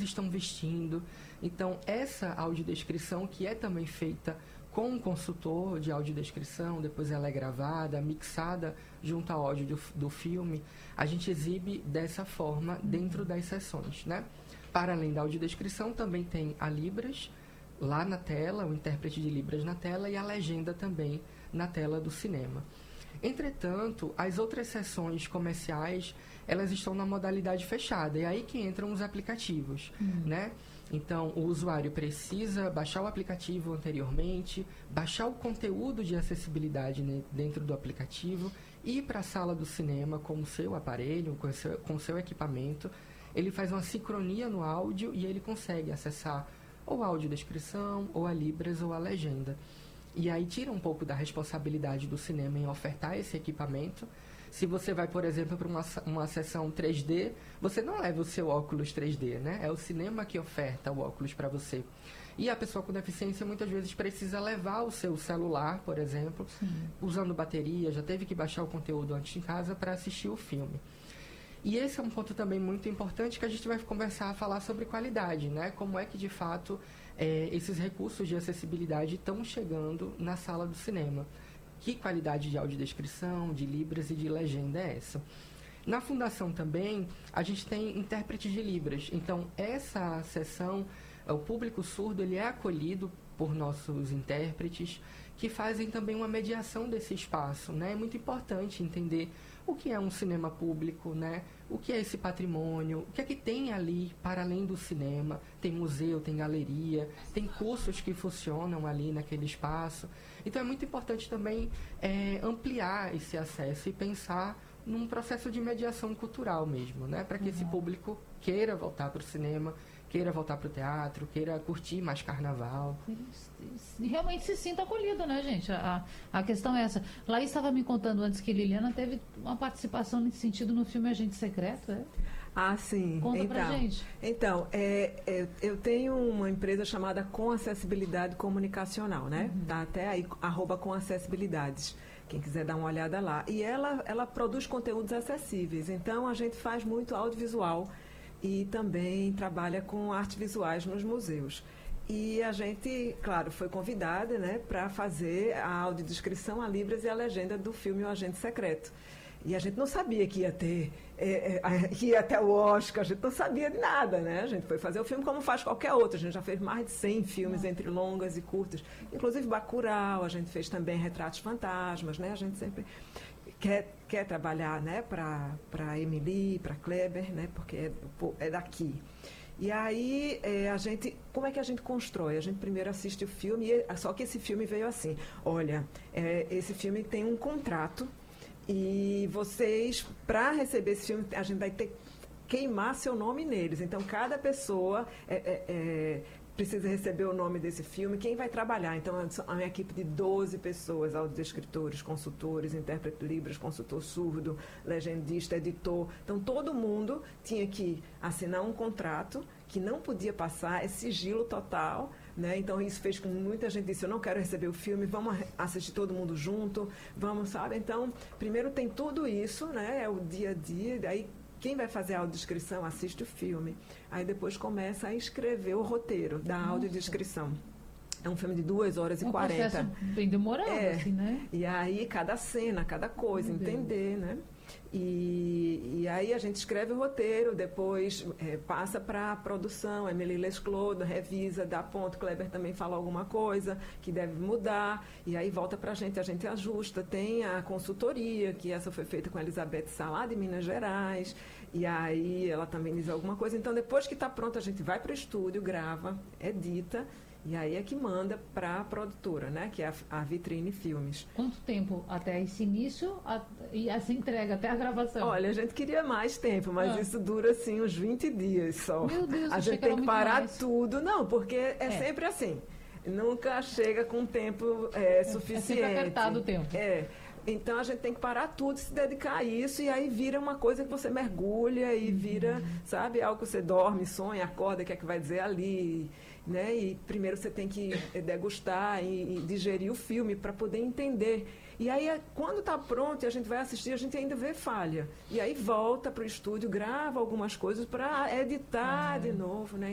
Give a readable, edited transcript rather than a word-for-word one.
estão vestindo. Então, essa audiodescrição, que é também feita com um consultor de audiodescrição, depois ela é gravada, mixada junto ao áudio do filme, a gente exibe dessa forma dentro das sessões, né? Para além da audiodescrição, também tem a Libras lá na tela, o intérprete de Libras na tela e a legenda também na tela do cinema. Entretanto, as outras sessões comerciais, elas estão na modalidade fechada, é aí que entram os aplicativos, né? Então, o usuário precisa baixar o aplicativo anteriormente, baixar o conteúdo de acessibilidade dentro do aplicativo, ir para a sala do cinema com o seu aparelho, com o seu equipamento. Ele faz uma sincronia no áudio e ele consegue acessar ou a audiodescrição, ou a Libras, ou a legenda. E aí tira um pouco da responsabilidade do cinema em ofertar esse equipamento. Se você vai, por exemplo, para uma sessão 3D, você não leva o seu óculos 3D, né? É o cinema que oferta o óculos para você. E a pessoa com deficiência muitas vezes precisa levar o seu celular, por exemplo, usando bateria, já teve que baixar o conteúdo antes em casa para assistir o filme. E esse é um ponto também muito importante que a gente vai falar sobre qualidade, né? Como é que, de fato, esses recursos de acessibilidade estão chegando na sala do cinema. Que qualidade de audiodescrição, de Libras e de legenda é essa? Na Fundação também, a gente tem intérpretes de Libras. Então, essa sessão, o público surdo, ele é acolhido por nossos intérpretes, que fazem também uma mediação desse espaço, né? É muito importante entender o que é um cinema público, né? O que é esse patrimônio, o que é que tem ali para além do cinema. Tem museu, tem galeria, tem cursos que funcionam ali naquele espaço. Então é muito importante também ampliar esse acesso e pensar num processo de mediação cultural mesmo, né? Para que esse público queira voltar para o cinema, queira voltar para o teatro, queira curtir mais carnaval. Realmente se sinta acolhido, né, gente? A questão é essa. Laís estava me contando antes que Liliana teve uma participação nesse sentido no filme Agente Secreto, é? Ah, sim. Conta pra gente. Então, eu tenho uma empresa chamada Com Acessibilidade Comunicacional, né? Tá até aí, @comacessibilidades. Quem quiser dar uma olhada lá. E ela produz conteúdos acessíveis. Então, a gente faz muito audiovisual e também trabalha com artes visuais nos museus. E a gente, claro, foi convidada, né, para fazer a audiodescrição, a Libras e a legenda do filme O Agente Secreto. E a gente não sabia que ia ter, que ia até o Oscar, a gente não sabia de nada, né? A gente foi fazer o filme como faz qualquer outro. A gente já fez mais de 100 filmes entre longas e curtas, inclusive Bacurau, a gente fez também Retratos Fantasmas, né? A gente sempre quer trabalhar, né, para Emily, para Kleber, né, porque é daqui. E aí, como é que a gente constrói? A gente primeiro assiste o filme, só que esse filme veio assim, olha, esse filme tem um contrato e vocês, para receber esse filme, a gente vai ter que queimar seu nome neles. Então, cada pessoa precisa receber o nome desse filme, quem vai trabalhar. Então, a minha equipe de 12 pessoas, audiodescritores, consultores, intérprete Libras, consultor surdo, legendista, editor. Então, todo mundo tinha que assinar um contrato que não podia passar, é sigilo total, né? Então, isso fez com que muita gente disse, eu não quero receber o filme, vamos assistir todo mundo junto, vamos, sabe? Então, primeiro tem tudo isso, né? É o dia a dia, daí quem vai fazer a audiodescrição assiste o filme. Aí depois começa a escrever o roteiro da audiodescrição. É um filme de 2 horas e 40. Um processo bem demorado, assim, né? E aí, cada cena, cada coisa, entender, né? E aí a gente escreve o roteiro, depois passa para a produção, Emily Lesclodo revisa, dá ponto, Kleber também fala alguma coisa que deve mudar, e aí volta para a gente ajusta. Tem a consultoria, que essa foi feita com a Elizabeth Salá, de Minas Gerais, e aí ela também diz alguma coisa. Então, depois que está pronto, a gente vai para o estúdio, grava, edita, e aí é que manda para a produtora, né? Que é a Vitrine Filmes. Quanto tempo até esse início e essa entrega, até a gravação? Olha, a gente queria mais tempo, mas isso dura, assim, uns 20 dias só. Meu Deus, a gente tem que parar mais. tudo. Não, porque é sempre assim. Nunca chega com tempo suficiente. É sempre apertado o tempo. Então, a gente tem que parar tudo, se dedicar a isso, e aí vira uma coisa que você mergulha e vira, sabe, algo que você dorme, sonha, acorda, o que é que vai dizer ali, né? E primeiro você tem que degustar e digerir o filme para poder entender. E aí, quando está pronto e a gente vai assistir, a gente ainda vê falha. E aí volta para o estúdio, grava algumas coisas para editar de novo, né?